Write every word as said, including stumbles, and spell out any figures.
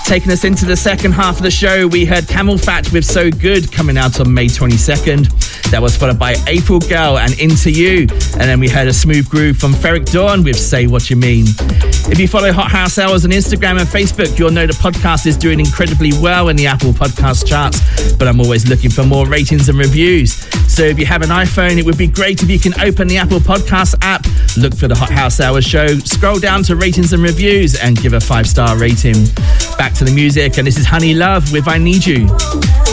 Taking us into the second half of the show, we heard Camel Fat with So Good coming out on May twenty-second. That was followed by April Girl and Into You. And then we heard a smooth groove from Ferric Dawn with Say What You Mean. If you follow Hot House Hours on Instagram and Facebook, you'll know the podcast is doing incredibly well in the Apple Podcast charts, but I'm always looking for more ratings and reviews. So if you have an iPhone, it would be great if you can open the Apple Podcast app, look for the Hot House Hours show, scroll down to ratings and reviews and give a five-star rating. Back to the music, and this is Honey Love with I Need You.